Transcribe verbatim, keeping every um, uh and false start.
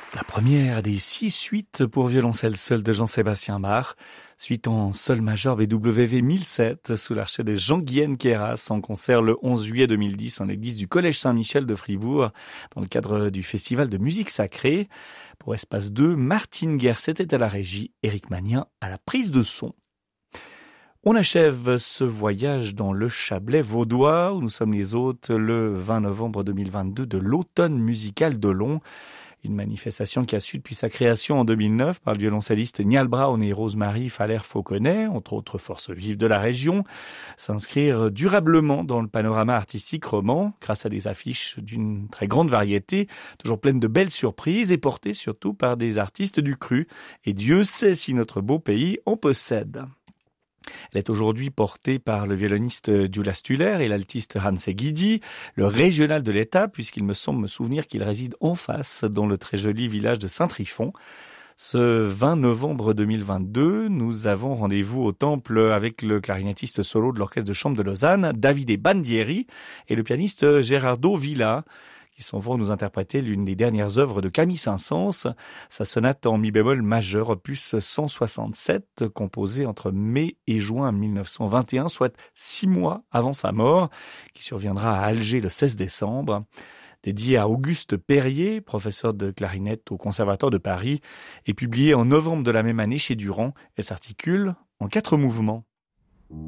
La première des six suites pour violoncelle seul de Jean-Sébastien Bach, suite en sol majeur B W V mille sept sous l'archet de Jean-Guyenne Queyras en concert le onze juillet deux mille dix en l'église du Collège Saint-Michel de Fribourg dans le cadre du festival de musique sacrée. Pour Espace deux, Martine Guerre était à la régie, Éric Magnien à la prise de son. On achève ce voyage dans le Chablais vaudois où nous sommes les hôtes le vingt novembre deux mille vingt-deux de l'automne musical d'Olon. Une manifestation qui a su depuis sa création en deux mille neuf par le violoncelliste Niall Brown et Rosemary Faller-Fauconnet, entre autres forces vives de la région, s'inscrire durablement dans le panorama artistique roman grâce à des affiches d'une très grande variété, toujours pleines de belles surprises et portées surtout par des artistes du cru. Et Dieu sait si notre beau pays en possède. Elle est aujourd'hui portée par le violoniste Gyula Stuller et l'altiste Hans Egidi, le régional de l'État, puisqu'il me semble me souvenir qu'il réside en face, dans le très joli village de Saint-Trifon. Ce vingt novembre deux mille vingt-deux, nous avons rendez-vous au temple avec le clarinettiste solo de l'Orchestre de Chambre de Lausanne, Davide Bandieri, et le pianiste Gerardo Villa, qui s'en vont nous interpréter l'une des dernières œuvres de Camille Saint-Saëns, sa sonate en mi bémol majeur, opus cent soixante-sept, composée entre mai et juin mille neuf cent vingt et un, soit six mois avant sa mort, qui surviendra à Alger le seize décembre. Dédiée à Auguste Perrier, professeur de clarinette au Conservatoire de Paris, et publiée en novembre de la même année chez Durand, elle s'articule en quatre mouvements.